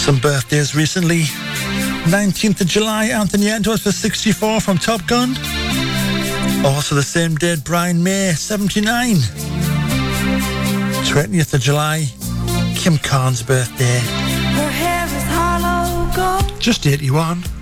Some birthdays recently. 19th of July, Anthony Edwards for 64 from Top Gun. Also the same date, Brian May, 79. 20th of July, Kim Carnes' birthday. Her hair is hollow gold. Just 81.